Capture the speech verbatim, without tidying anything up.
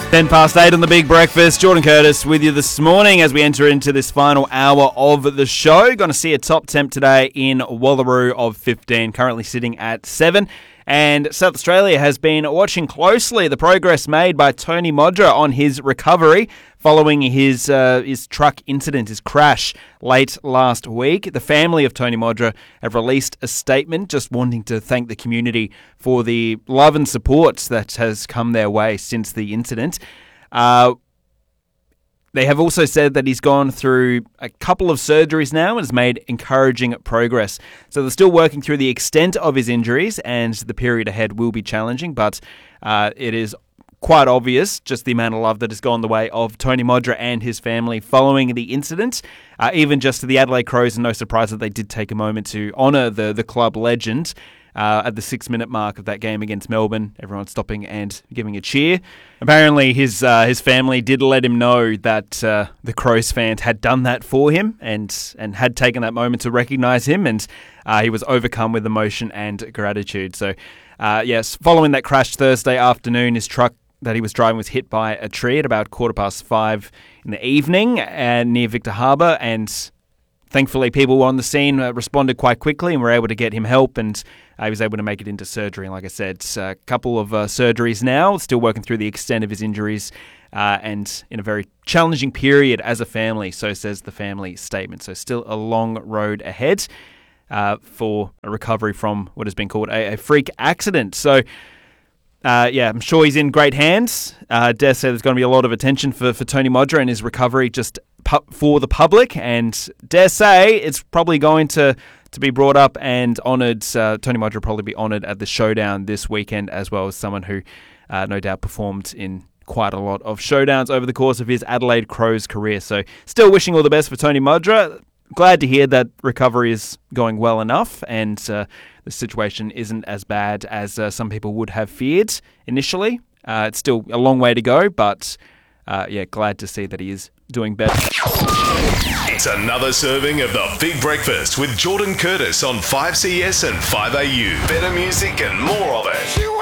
ten past eight on the Big Breakfast. Jordan Curtis with you this morning as we enter into this final hour of the show. Going to see a top temp today in Wallaroo of fifteen, currently sitting at seven. And South Australia has been watching closely the progress made by Tony Modra on his recovery following his uh, his truck incident, his crash late last week. The family of Tony Modra have released a statement just wanting to thank the community for the love and support that has come their way since the incident. Uh, They have also said that he's gone through a couple of surgeries now and has made encouraging progress. So they're still working through the extent of his injuries, and the period ahead will be challenging, but uh, it is quite obvious just the amount of love that has gone the way of Tony Modra and his family following the incident. Uh, even just to the Adelaide Crows, and no surprise that they did take a moment to honour the, the club legend. Uh, at the six-minute mark of that game against Melbourne, everyone stopping and giving a cheer. Apparently, his uh, his family did let him know that uh, the Crows fans had done that for him and and had taken that moment to recognise him, and uh, he was overcome with emotion and gratitude. So, uh, yes, following that crash Thursday afternoon, his truck that he was driving was hit by a tree at about quarter past five in the evening uh, near Victor Harbour, and thankfully, people on the scene uh, responded quite quickly and were able to get him help, and uh, he was able to make it into surgery. And like I said, a couple of uh, surgeries now, still working through the extent of his injuries, uh, and in a very challenging period as a family, so says the family statement. So still a long road ahead uh, for a recovery from what has been called a, a freak accident. So, Uh, yeah, I'm sure he's in great hands. Uh, dare say there's going to be a lot of attention for, for Tony Modra and his recovery just pu- for the public. And dare say it's probably going to, to be brought up and honoured. Uh, Tony Modra will probably be honoured at the Showdown this weekend, as well as someone who uh, no doubt performed in quite a lot of showdowns over the course of his Adelaide Crows career. So still wishing all the best for Tony Modra. Glad to hear that recovery is going well enough and uh, the situation isn't as bad as uh, some people would have feared initially. Uh, it's still a long way to go, but uh, yeah, glad to see that he is doing better. It's another serving of the Big Breakfast with Jordan Curtis on five C S and five A U. Better music and more of it.